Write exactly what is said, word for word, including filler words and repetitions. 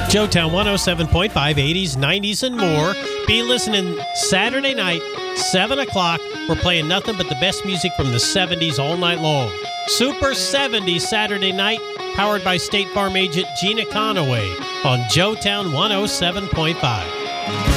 Joetown one oh seven point five, eighties, nineties, and more. Be listening Saturday night, seven o'clock. We're playing nothing but the best music from the seventies all night long. Super seventies Saturday night, powered by State Farm agent Gina Conaway on Joetown one oh seven point five.